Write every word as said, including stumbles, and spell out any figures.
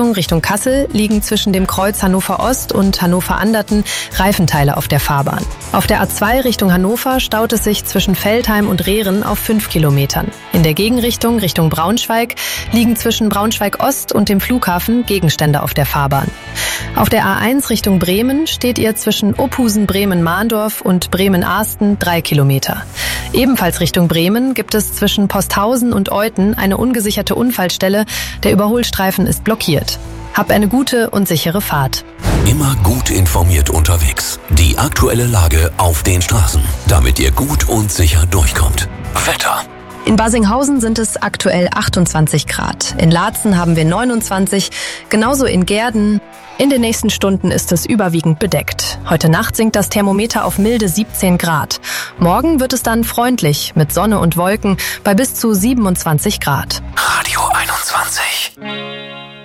Richtung, Richtung Kassel, liegen zwischen dem Kreuz Hannover Ost und Hannover Anderten Reifenteile auf der Fahrbahn. Auf der A zwei Richtung Hannover staut es sich zwischen Veltheim und Rehren auf fünf Kilometern. In der Gegenrichtung, Richtung Braunschweig, liegen zwischen Braunschweig Ost und dem Flughafen Gegenstände auf der Fahrbahn. Auf der A eins Richtung Bremen steht ihr zwischen Opusen-Bremen-Mahndorf und Bremen-Ahsten drei Kilometer. Ebenfalls Richtung Bremen gibt es zwischen Posthausen und Euthen eine ungesicherte Unfallstelle. Der Überholstreifen ist blockiert. Hab eine gute und sichere Fahrt. Immer gut informiert unterwegs. Die aktuelle Lage auf den Straßen, damit ihr gut und sicher durchkommt. Wetter. In Barsinghausen sind es aktuell achtundzwanzig Grad. In Laatzen haben wir neunundzwanzig, genauso in Gehrden. In den nächsten Stunden ist es überwiegend bedeckt. Heute Nacht sinkt das Thermometer auf milde siebzehn Grad. Morgen wird es dann freundlich mit Sonne und Wolken bei bis zu siebenundzwanzig Grad. Radio einundzwanzig.